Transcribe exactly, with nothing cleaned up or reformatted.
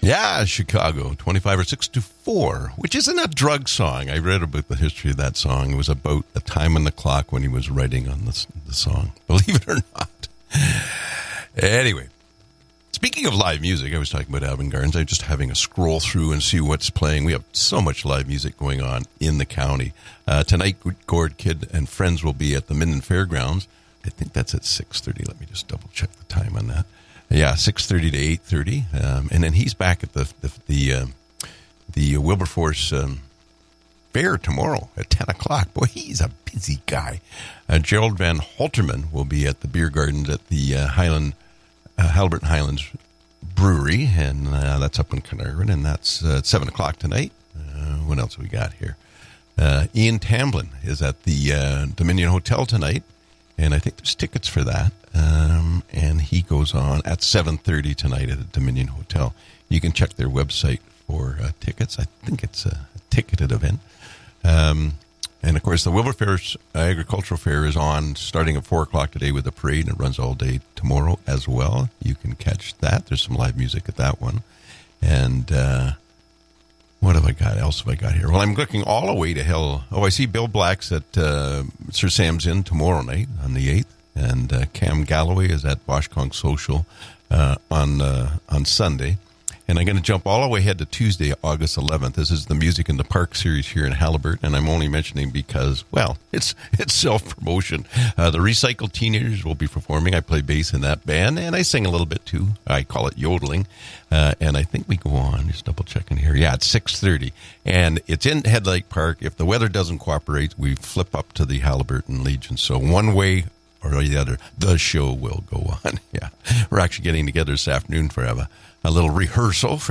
Yeah, Chicago, twenty-five or six to four, which isn't a drug song. I read about the history of that song. It was about a time on the clock when he was writing on the, the song, believe it or not. Anyway, speaking of live music, I was talking about Alvin Gardens. I'm just having a scroll through and see what's playing. We have so much live music going on in the county. Uh, tonight, Gord Kidd and friends will be at the Minden Fairgrounds. I think that's at six thirty. Let me just double check the time on that. Yeah, six thirty to eight thirty. Um, and then he's back at the the the, um, the Wilberforce um, Fair tomorrow at ten o'clock. Boy, he's a busy guy. Uh, Gerald Van Holterman will be at the Beer Gardens at the uh, Highland, uh, Haliburton Highlands Brewery, and uh, that's up in Carnarvon, and that's uh, at seven o'clock tonight. Uh, what else we got here? Uh, Ian Tamblin is at the uh, Dominion Hotel tonight, and I think there's tickets for that. Um, and he goes on at seven thirty tonight at the Dominion Hotel. You can check their website for uh, tickets. I think it's a, a ticketed event. Um, and, of course, the Wilberforce Agricultural Fair is on starting at four o'clock today with a parade, and it runs all day tomorrow as well. You can catch that. There's some live music at that one. And uh, what have I got? else have I got here? Well, I'm looking all the way to hell. Oh, I see Bill Black's at uh, Sir Sam's Inn tomorrow night on the eighth. And uh, Cam Galloway is at Boschkong Social uh, on uh, on Sunday. And I'm going to jump all the way ahead to Tuesday, August eleventh. This is the Music in the Park series here in Haliburton, and I'm only mentioning because, well, it's it's self-promotion. Uh, the Recycled Teenagers will be performing. I play bass in that band, and I sing a little bit, too. I call it yodeling. Uh, and I think we go on, just double-checking here. Yeah, it's six thirty. And it's in Headlight Park. If the weather doesn't cooperate, we flip up to the Haliburton Legion. So one way or the other, the show will go on. Yeah, we're actually getting together this afternoon for have a, a little rehearsal for